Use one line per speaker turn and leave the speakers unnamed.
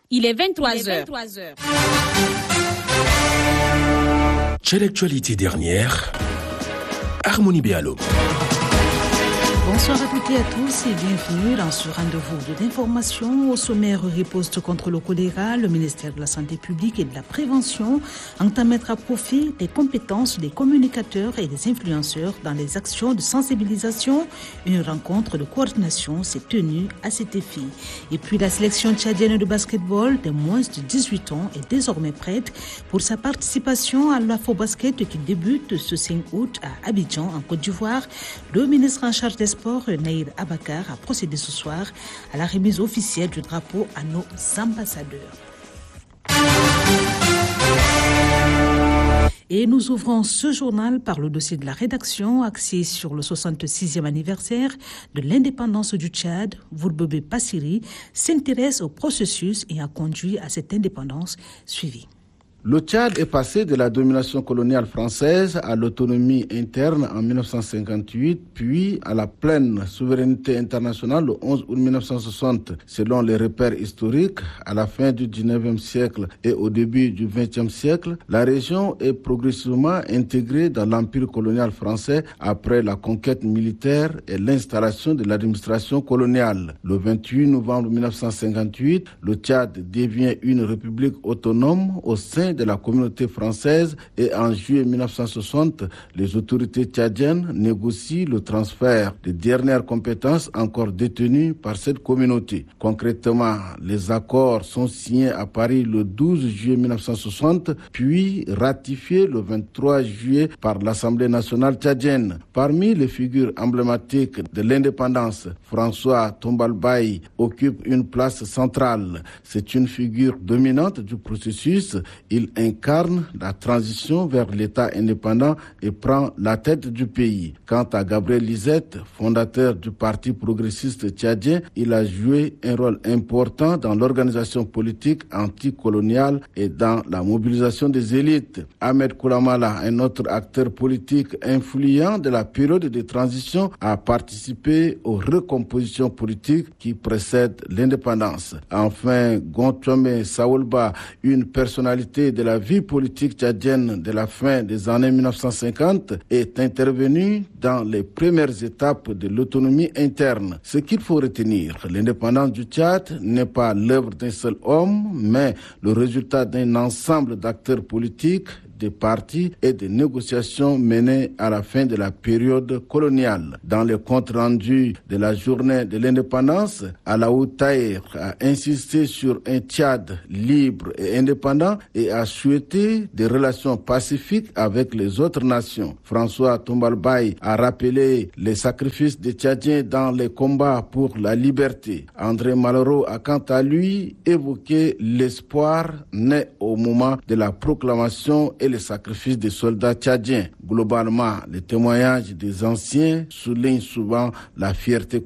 Il est 23h.
Quelle actualité dernière? Harmonie Béalo.
Bonsoir à toutes et à tous et bienvenue dans ce rendez-vous d'information. Au sommaire, riposte contre le choléra, le ministère de la Santé publique et de la Prévention entend mettre à profit les compétences des communicateurs et des influenceurs dans les actions de sensibilisation. Une rencontre de coordination s'est tenue à cet effet. Et puis la sélection tchadienne de basketball des moins de 18 ans est désormais prête pour sa participation à l'Afro-Basket qui débute ce 5 août à Abidjan, en Côte d'Ivoire. Le ministre en charge des Sports, Naïr Abakar, a procédé ce soir à la remise officielle du drapeau à nos ambassadeurs. Et nous ouvrons ce journal par le dossier de la rédaction axé sur le 66e anniversaire de l'indépendance du Tchad. Wourbebe Passiri s'intéresse au processus et a conduit à cette indépendance suivie.
Le Tchad est passé de la domination coloniale française à l'autonomie interne en 1958, puis à la pleine souveraineté internationale le 11 août 1960. Selon les repères historiques, à la fin du 19e siècle et au début du 20e siècle, la région est progressivement intégrée dans l'empire colonial français après la conquête militaire et l'installation de l'administration coloniale. Le 28 novembre 1958, le Tchad devient une république autonome au sein de la communauté française et en juillet 1960, les autorités tchadiennes négocient le transfert des dernières compétences encore détenues par cette communauté. Concrètement, les accords sont signés à Paris le 12 juillet 1960, puis ratifiés le 23 juillet par l'Assemblée nationale tchadienne. Parmi les figures emblématiques de l'indépendance, François Tombalbaye occupe une place centrale. C'est une figure dominante du processus. Il incarne la transition vers l'État indépendant et prend la tête du pays. Quant à Gabriel Lisette, fondateur du Parti progressiste tchadien, il a joué un rôle important dans l'organisation politique anticoloniale et dans la mobilisation des élites. Ahmed Koulamala, un autre acteur politique influent de la période de transition, a participé aux recompositions politiques qui précèdent l'indépendance. Enfin, Gontouame Saoulba, une personnalité de la vie politique tchadienne de la fin des années 1950, est intervenu dans les premières étapes de l'autonomie interne. Ce qu'il faut retenir, l'indépendance du Tchad n'est pas l'œuvre d'un seul homme, mais le résultat d'un ensemble d'acteurs politiques, des partis et des négociations menées à la fin de la période coloniale. Dans le compte rendu de la journée de l'indépendance, Alaou Taher a insisté sur un Tchad libre et indépendant et a souhaité des relations pacifiques avec les autres nations. François Tombalbaye a rappelé les sacrifices des Tchadiens dans les combats pour la liberté. André Malraux a quant à lui évoqué l'espoir né au moment de la proclamation et les sacrifices des soldats tchadiens. Globalement, les témoignages des anciens soulignent souvent la fierté